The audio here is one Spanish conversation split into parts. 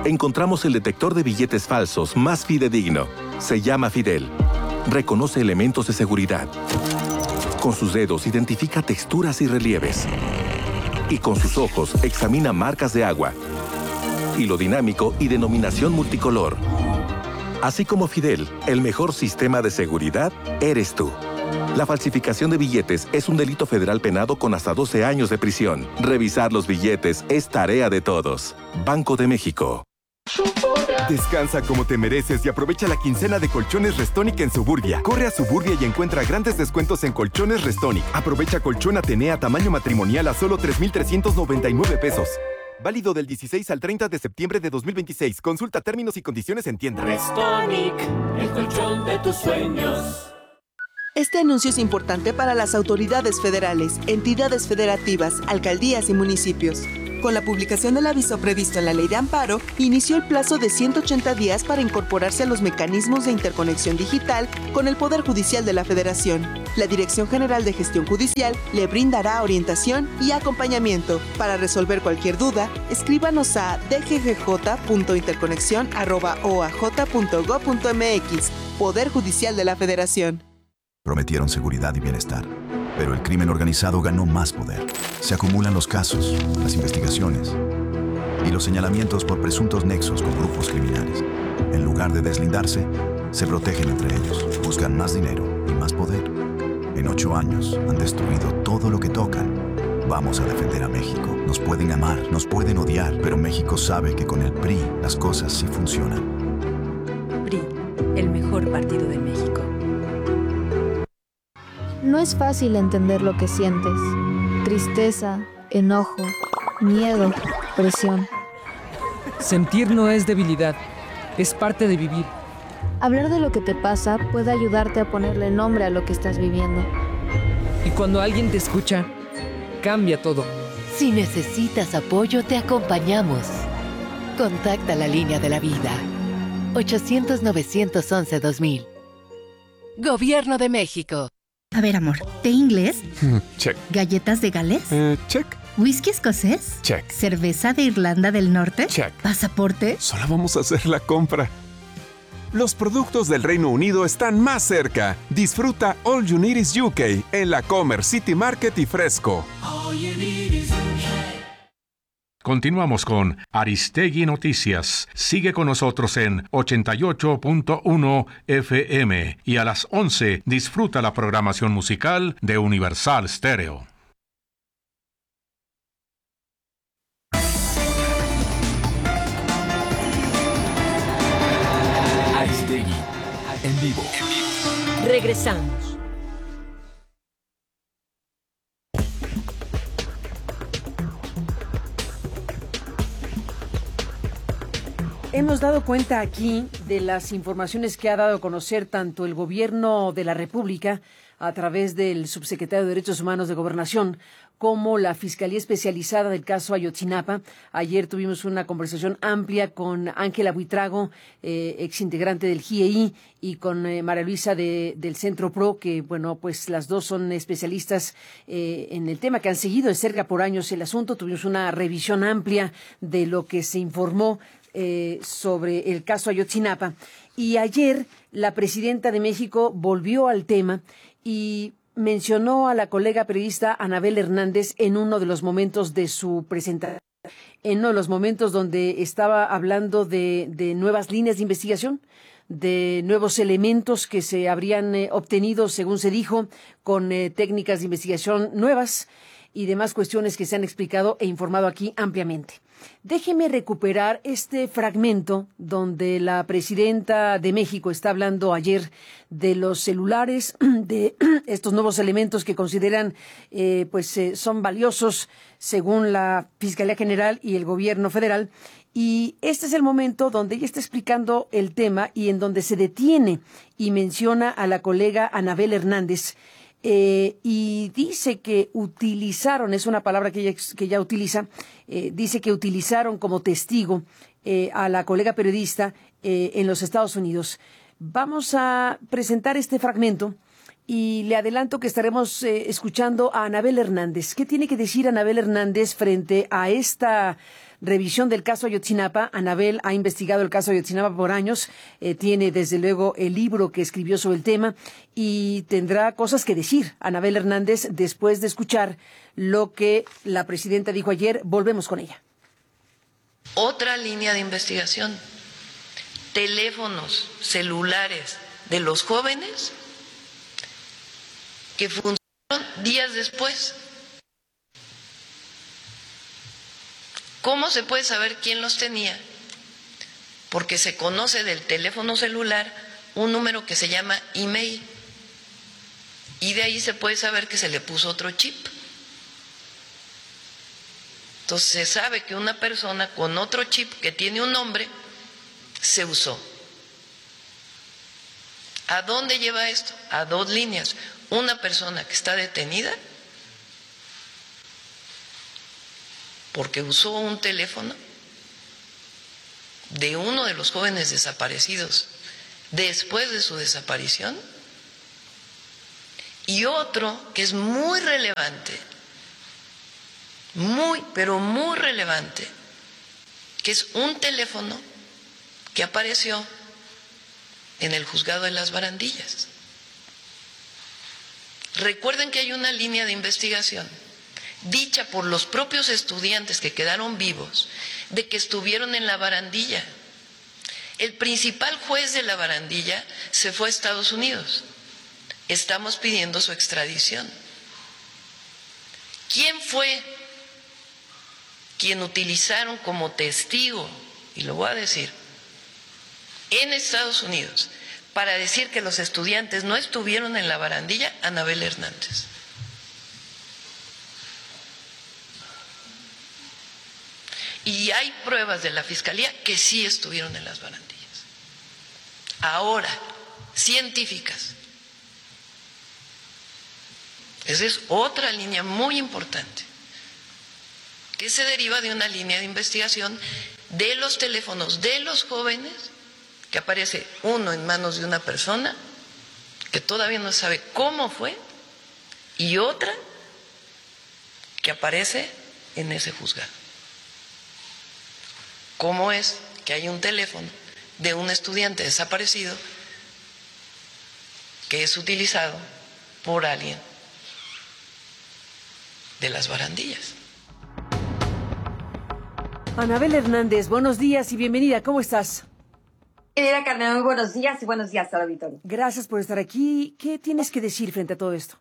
encontramos el detector de billetes falsos más fidedigno. Se llama Fidel. Reconoce elementos de seguridad. Con sus dedos identifica texturas y relieves. Y con sus ojos examina marcas de agua, hilo dinámico y denominación multicolor. Así como Fidel, el mejor sistema de seguridad eres tú. La falsificación de billetes es un delito federal penado con hasta 12 años de prisión. Revisar los billetes es tarea de todos. Banco de México. Descansa como te mereces y aprovecha la quincena de Colchones Restonic en Suburbia. Corre a Suburbia y encuentra grandes descuentos en Colchones Restonic. Aprovecha colchón Atenea tamaño matrimonial a solo 3,399 pesos. Válido del 16 al 30 de septiembre de 2026. Consulta términos y condiciones en tienda. Restonic, el colchón de tus sueños. Este anuncio es importante para las autoridades federales, entidades federativas, alcaldías y municipios. Con la publicación del aviso previsto en la Ley de Amparo, inició el plazo de 180 días para incorporarse a los mecanismos de interconexión digital con el Poder Judicial de la Federación. La Dirección General de Gestión Judicial le brindará orientación y acompañamiento. Para resolver cualquier duda, escríbanos a dggj.interconexión@oaj.gov.mx. Poder Judicial de la Federación. Prometieron seguridad y bienestar, pero el crimen organizado ganó más poder. Se acumulan los casos, las investigaciones y los señalamientos por presuntos nexos con grupos criminales. En lugar de deslindarse, se protegen entre ellos, buscan más dinero y más poder. En 8 años han destruido todo lo que tocan. Vamos a defender a México. Nos pueden amar, nos pueden odiar, pero México sabe que con el PRI las cosas sí funcionan. PRI, el mejor partido de México. No es fácil entender lo que sientes. Tristeza, enojo, miedo, presión. Sentir no es debilidad, es parte de vivir. Hablar de lo que te pasa puede ayudarte a ponerle nombre a lo que estás viviendo. Y cuando alguien te escucha, cambia todo. Si necesitas apoyo, te acompañamos. Contacta la línea de la vida. 800-911-2000. Gobierno de México. A ver, amor, ¿té inglés? Check. ¿Galletas de Gales? Check. ¿Whisky escocés? Check. ¿Cerveza de Irlanda del Norte? Check. ¿Pasaporte? Solo vamos a hacer la compra. Los productos del Reino Unido están más cerca. Disfruta All You Need Is UK en la Comer City Market y Fresco. Continuamos con Aristegui Noticias. Sigue con nosotros en 88.1 FM y a las 11 disfruta la programación musical de Universal Stereo. Aristegui en vivo. Regresamos. Hemos dado cuenta aquí de las informaciones que ha dado a conocer tanto el Gobierno de la República a través del Subsecretario de Derechos Humanos de Gobernación como la Fiscalía Especializada del caso Ayotzinapa. Ayer tuvimos una conversación amplia con Ángela Buitrago, exintegrante del GIEI, y con María Luisa del Centro PRO, que, bueno, pues las dos son especialistas en el tema, que han seguido de cerca por años el asunto. Tuvimos una revisión amplia de lo que se informó sobre el caso Ayotzinapa. Y ayer la presidenta de México volvió al tema y mencionó a la colega periodista Anabel Hernández en uno de los momentos de su presentación, en uno de los momentos donde estaba hablando de nuevas líneas de investigación, de nuevos elementos que se habrían obtenido, según se dijo, con técnicas de investigación nuevas y demás cuestiones que se han explicado e informado aquí ampliamente. Déjeme recuperar este fragmento donde la presidenta de México está hablando ayer de los celulares, de estos nuevos elementos que consideran son valiosos según la Fiscalía General y el Gobierno Federal. Y este es el momento donde ella está explicando el tema y en donde se detiene y menciona a la colega Anabel Hernández. Y dice que utilizaron, es una palabra que ella utiliza, dice que utilizaron como testigo a la colega periodista en los Estados Unidos. Vamos a presentar este fragmento y le adelanto que estaremos escuchando a Anabel Hernández. ¿Qué tiene que decir Anabel Hernández frente a esta revisión del caso Ayotzinapa. Anabel ha investigado el caso Ayotzinapa por años, tiene desde luego el libro que escribió sobre el tema y tendrá cosas que decir Anabel Hernández después de escuchar lo que la presidenta dijo ayer. Volvemos con ella. Otra línea de investigación, teléfonos celulares de los jóvenes que funcionaron días después. ¿Cómo se puede saber quién los tenía? Porque se conoce del teléfono celular un número que se llama email y de ahí se puede saber que se le puso otro chip. Entonces se sabe que una persona con otro chip que tiene un nombre se usó. ¿A dónde lleva esto? A dos líneas. Una persona que está detenida porque usó un teléfono de uno de los jóvenes desaparecidos después de su desaparición, y otro que es muy relevante, pero muy relevante, que es un teléfono que apareció en el juzgado de Las Barandillas. Recuerden que hay una línea de investigación dicha por los propios estudiantes que quedaron vivos, de que estuvieron en la barandilla. El principal juez de la barandilla se fue a Estados Unidos. Estamos pidiendo su extradición. ¿Quién fue quien utilizaron como testigo, y lo voy a decir, en Estados Unidos, para decir que los estudiantes no estuvieron en la barandilla? Anabel Hernández. Y hay pruebas de la Fiscalía que sí estuvieron en las barandillas. Ahora, científicas. Esa es otra línea muy importante, que se deriva de una línea de investigación de los teléfonos de los jóvenes, que aparece uno en manos de una persona que todavía no sabe cómo fue, y otra que aparece en ese juzgado. ¿Cómo es que hay un teléfono de un estudiante desaparecido que es utilizado por alguien de las barandillas? Anabel Hernández, buenos días y bienvenida. ¿Cómo estás? Querida Carmen, muy buenos días y buenos días al auditorio. Gracias por estar aquí. ¿Qué tienes que decir frente a todo esto?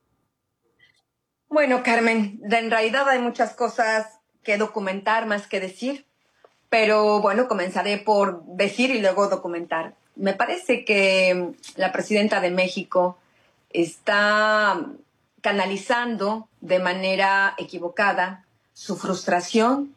Bueno, Carmen, en realidad hay muchas cosas que documentar más que decir, pero bueno, comenzaré por decir y luego documentar. Me parece que la presidenta de México está canalizando de manera equivocada su frustración,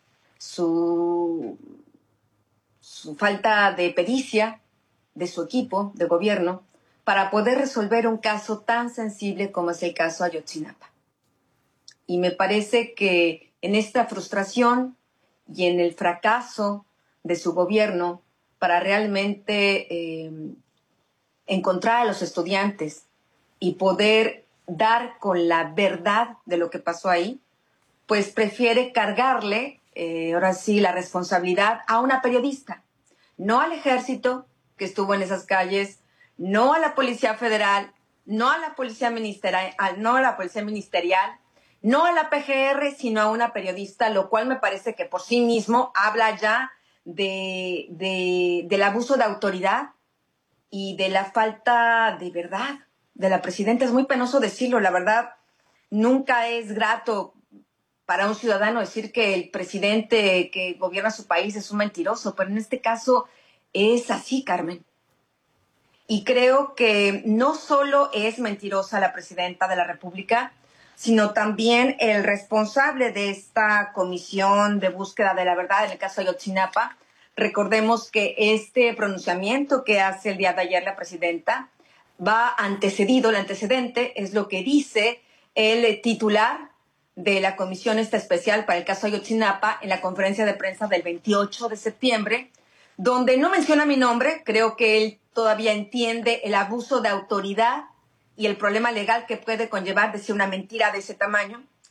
su falta de pericia de su equipo de gobierno para poder resolver un caso tan sensible como es el caso Ayotzinapa. Y me parece que en esta frustración y en el fracaso de su gobierno para realmente encontrar a los estudiantes y poder dar con la verdad de lo que pasó ahí, pues prefiere cargarle, ahora sí, la responsabilidad a una periodista, no al ejército que estuvo en esas calles, no a la Policía Federal, no a la Policía Ministerial, no a la PGR, sino a una periodista, lo cual me parece que por sí mismo habla ya del abuso de autoridad y de la falta de verdad de la presidenta. Es muy penoso decirlo, la verdad, nunca es grato para un ciudadano decir que el presidente que gobierna su país es un mentiroso, pero en este caso es así, Carmen. Y creo que no solo es mentirosa la presidenta de la República, sino también el responsable de esta comisión de búsqueda de la verdad en el caso de Ayotzinapa. Recordemos que este pronunciamiento que hace el día de ayer la presidenta va antecedido, el antecedente es lo que dice el titular de la comisión especial para el caso Ayotzinapa en la conferencia de prensa del 28 de septiembre, donde no menciona mi nombre. Creo que él todavía entiende el abuso de autoridad y el problema legal que puede conllevar decir una mentira de ese tamaño.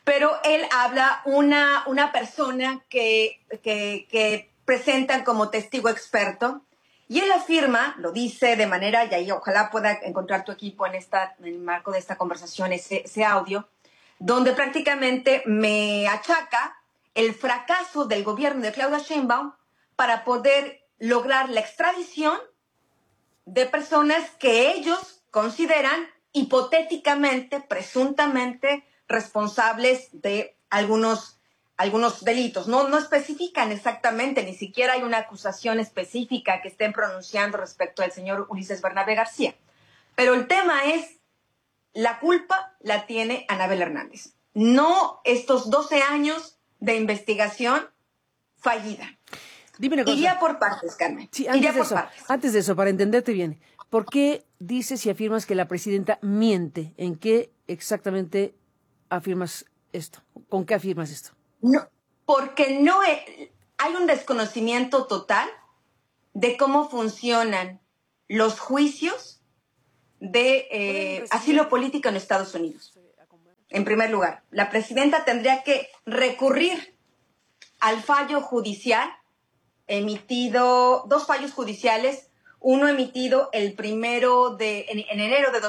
pero él habla una persona que presentan como testigo experto, y él afirma, lo dice de manera, y ahí ojalá pueda encontrar tu equipo en el marco de esta conversación ese audio, donde prácticamente me achaca el fracaso del gobierno de Claudia Sheinbaum para poder lograr la extradición de personas que ellos consideran hipotéticamente, presuntamente responsables de algunos delitos. No especifican exactamente, ni siquiera hay una acusación específica que estén pronunciando respecto al señor Ulises Bernabé García. Pero el tema es, la culpa la tiene Anabel Hernández, no estos 12 años de investigación fallida. Dime una cosa. Iría por partes, Carmen. Sí, antes de eso, para entenderte bien, ¿por qué dices y afirmas que la presidenta miente? ¿En qué exactamente afirmas esto? ¿Con qué afirmas esto? No, porque hay un desconocimiento total de cómo funcionan los juicios de asilo político en Estados Unidos. En primer lugar, la presidenta tendría que recurrir al fallo judicial emitido, 2 fallos judiciales, uno emitido en enero de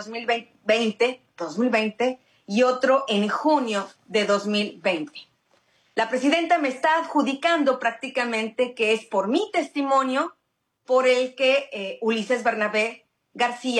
2020 y otro en junio de 2020. La presidenta me está adjudicando prácticamente que es por mi testimonio por el que Ulises Bernabé García